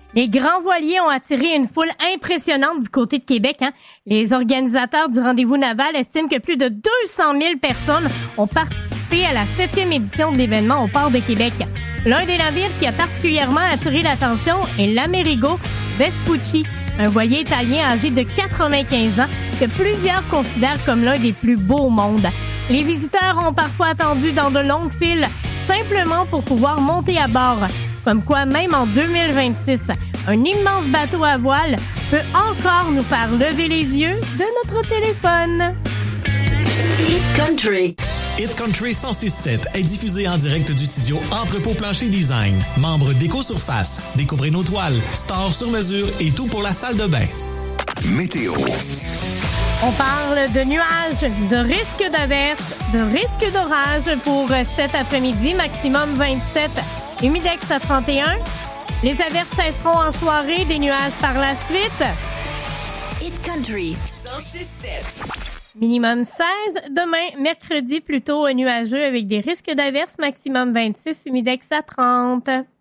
Les grands voiliers ont attiré une foule impressionnante du côté de Québec. Les organisateurs du rendez-vous naval estiment que plus de 200 000 personnes ont participé à la 7e édition de l'événement au port de Québec. L'un des navires qui a particulièrement attiré l'attention est l'Amerigo Vespucci, un voilier italien âgé de 95 ans que plusieurs considèrent comme l'un des plus beaux au monde. Les visiteurs ont parfois attendu dans de longues files simplement pour pouvoir monter à bord. Comme quoi, même en 2026, un immense bateau à voile peut encore nous faire lever les yeux de notre téléphone. Hit Country. Hit Country 106.7 est diffusé en direct du studio Entrepôt Plancher Design. Membre d'Éco-Surface. Découvrez nos toiles, stores sur mesure et tout pour la salle de bain. Météo. On parle de nuages, de risques d'averses, de risques d'orage pour cet après-midi, maximum 27, humidex à 31. Les averses cesseront en soirée, des nuages par la suite. Hit Country 106.7. Minimum 16. Demain, mercredi, plutôt nuageux avec des risques d'averses, maximum 26, humidex à 30.